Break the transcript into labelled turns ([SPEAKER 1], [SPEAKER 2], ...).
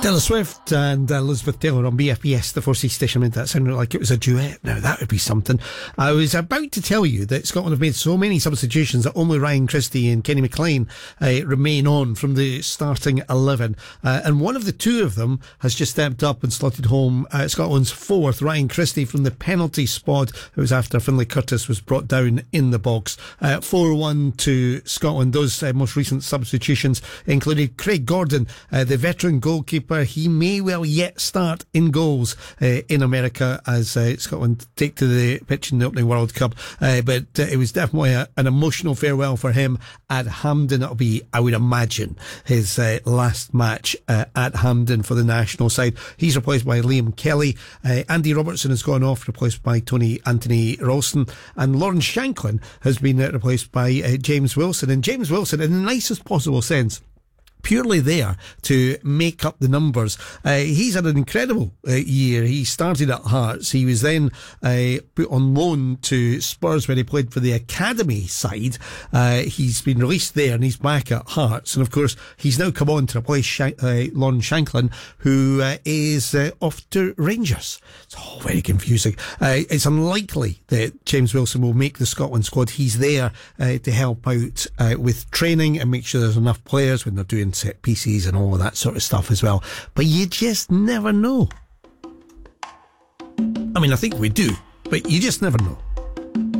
[SPEAKER 1] Taylor Swift and Elizabeth Taylor on BFBS, the 4C station. Made that sound like it was a duet. Now that would be something. I was about to tell you that Scotland have made so many substitutions that only Ryan Christie and Kenny McLean remain on from the starting 11. And one of the two of them has just stepped up and slotted home Scotland's fourth, Ryan Christie, from the penalty spot. It was after Finlay Curtis was brought down in the box. 4-1 to Scotland. Those most recent substitutions included Craig Gordon, the veteran goalkeeper. He may well yet start in goals in America as Scotland take to the pitch in the opening World Cup. But it was definitely an emotional farewell for him at Hampden. It'll be, I would imagine, his last match at Hampden for the national side. He's replaced by Liam Kelly. Andy Robertson has gone off, replaced by Anthony Ralston. And Lawrence Shanklin has been replaced by James Wilson. And James Wilson, in the nicest possible sense, purely there to make up the numbers. He's had an incredible year. He started at Hearts. He was then put on loan to Spurs where he played for the academy side. He's been released there and he's back at Hearts. And of course, he's now come on to replace Lawrence Shanklin, who is off to Rangers. It's all very confusing. It's unlikely that James Wilson will make the Scotland squad. He's there to help out with training and make sure there's enough players when they're doing set pieces and all of that sort of stuff as well. But you just never know. I mean, I think we do, but you just never know.